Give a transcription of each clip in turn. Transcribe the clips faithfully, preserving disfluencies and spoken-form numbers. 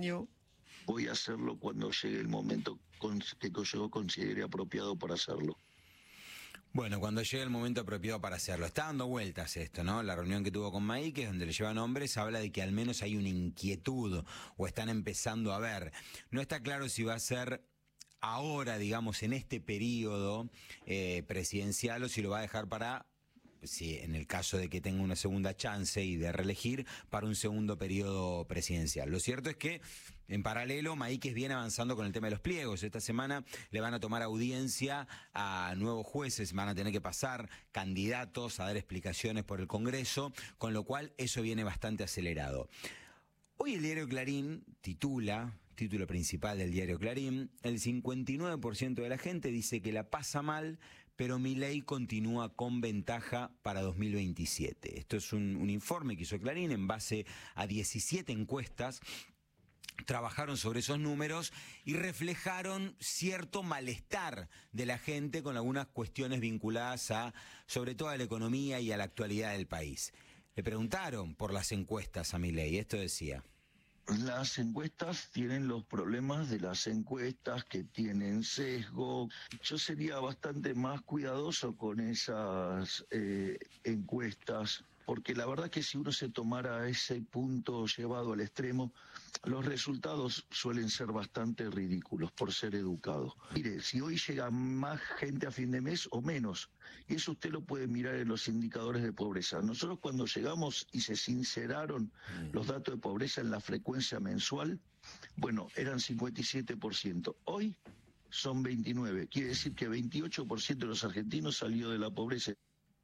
año? Voy a hacerlo cuando llegue el momento que yo considere apropiado para hacerlo. Bueno, cuando llegue el momento apropiado para hacerlo. Está dando vueltas esto, ¿no? La reunión que tuvo con Maíquez, donde le lleva nombres, habla de que al menos hay una inquietud, o están empezando a ver. No está claro si va a ser ahora, digamos, en este periodo eh, presidencial, o si lo va a dejar para, si en el caso de que tenga una segunda chance y de reelegir, para un segundo periodo presidencial. Lo cierto es que, en paralelo, Maíquez viene avanzando con el tema de los pliegos. Esta semana le van a tomar audiencia a nuevos jueces, van a tener que pasar candidatos a dar explicaciones por el Congreso, con lo cual eso viene bastante acelerado. Hoy el diario Clarín titula, título principal del diario Clarín, el cincuenta y nueve por ciento de la gente dice que la pasa mal, pero Milei continúa con ventaja para dos mil veintisiete. Esto es un, un informe que hizo Clarín en base a diecisiete encuestas. Trabajaron sobre esos números y reflejaron cierto malestar de la gente con algunas cuestiones vinculadas a, sobre todo a la economía y a la actualidad del país. Le preguntaron por las encuestas a Milei, esto decía. Las encuestas tienen los problemas de las encuestas que tienen sesgo. Yo sería bastante más cuidadoso con esas eh, encuestas, porque la verdad que si uno se tomara ese punto llevado al extremo, los resultados suelen ser bastante ridículos, por ser educados. Mire, si hoy llega más gente a fin de mes o menos, y eso usted lo puede mirar en los indicadores de pobreza. Nosotros cuando llegamos y se sinceraron los datos de pobreza en la frecuencia mensual, bueno, eran cincuenta y siete por ciento. Hoy son veintinueve. Quiere decir que veintiocho por ciento de los argentinos salió de la pobreza.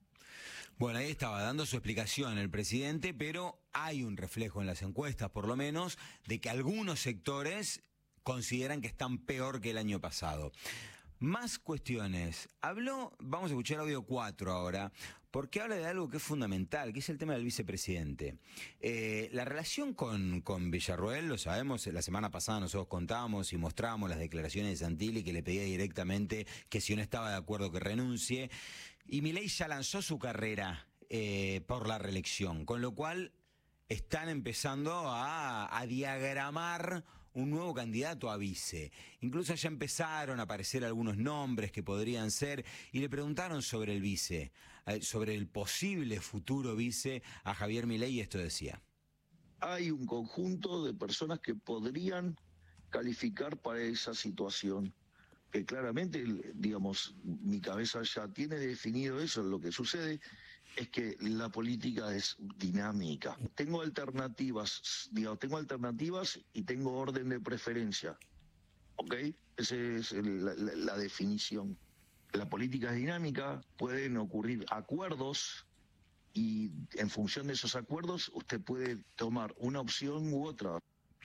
Bueno, ahí estaba dando su explicación el presidente, pero hay un reflejo en las encuestas, por lo menos, de que algunos sectores consideran que están peor que el año pasado. Más cuestiones. Habló, vamos a escuchar audio cuatro ahora, porque habla de algo que es fundamental, que es el tema del vicepresidente. Eh, la relación con, con Villarroel, lo sabemos, la semana pasada nosotros contábamos y mostrábamos las declaraciones de Santilli, que le pedía directamente que si no estaba de acuerdo que renuncie, y Milei ya lanzó su carrera eh, por la reelección, con lo cual están empezando a, a diagramar un nuevo candidato a vice. Incluso ya empezaron a aparecer algunos nombres que podrían ser, y le preguntaron sobre el vice, eh, sobre el posible futuro vice a Javier Milei, y esto decía. Hay un conjunto de personas que podrían calificar para esa situación, que claramente, digamos, mi cabeza ya tiene definido eso. Lo que sucede es que la política es dinámica. Tengo alternativas, digamos, tengo alternativas y tengo orden de preferencia. ¿Ok? Esa es la, la, la definición. La política es dinámica, pueden ocurrir acuerdos y en función de esos acuerdos usted puede tomar una opción u otra.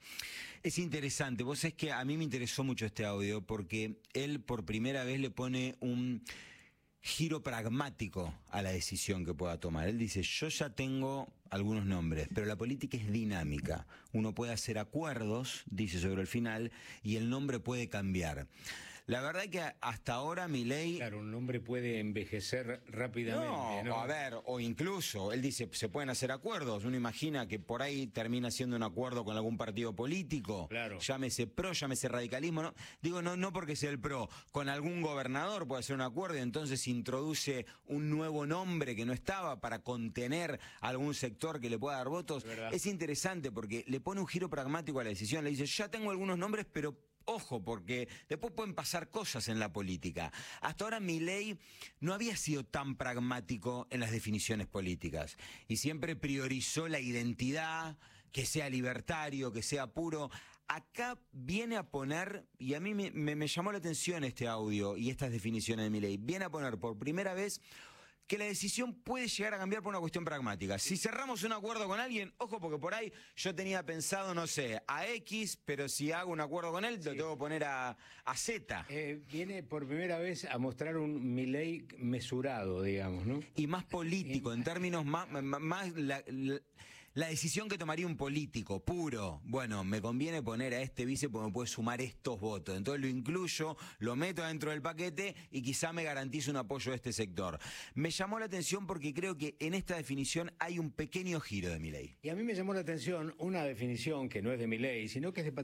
Es interesante, vos sabés que a mí me interesó mucho este audio porque él por primera vez le pone un giro pragmático a la decisión que pueda tomar. Él dice, yo ya tengo algunos nombres, pero la política es dinámica. Uno puede hacer acuerdos, dice sobre el final, y el nombre puede cambiar. La verdad es que hasta ahora Milei... Claro, un nombre puede envejecer rápidamente, No, ¿no? a ver, o incluso, él dice, se pueden hacer acuerdos. Uno imagina que por ahí termina siendo un acuerdo con algún partido político. Claro. Llámese PRO, llámese radicalismo. ¿No? Digo, no, no porque sea el PRO. Con algún gobernador puede hacer un acuerdo y entonces introduce un nuevo nombre que no estaba para contener a algún sector que le pueda dar votos. Es, es interesante porque le pone un giro pragmático a la decisión. Le dice, ya tengo algunos nombres, pero... ojo, porque después pueden pasar cosas en la política. Hasta ahora Milei no había sido tan pragmático en las definiciones políticas y siempre priorizó la identidad, que sea libertario, que sea puro. Acá viene a poner, y a mí me, me, me llamó la atención este audio y estas definiciones de Milei, viene a poner por primera vez que la decisión puede llegar a cambiar por una cuestión pragmática. Si cerramos un acuerdo con alguien, ojo, porque por ahí yo tenía pensado, no sé, a X, pero si hago un acuerdo con él, sí, lo tengo que poner a, a Z. Eh, viene por primera vez a mostrar un Milei mesurado, digamos, ¿no? Y más político, en términos más... más la, la, la decisión que tomaría un político puro, bueno, me conviene poner a este vice porque me puede sumar estos votos. Entonces lo incluyo, lo meto dentro del paquete y quizá me garantizo un apoyo de este sector. Me llamó la atención porque creo que en esta definición hay un pequeño giro de Milei. Y a mí me llamó la atención una definición que no es de Milei, sino que es de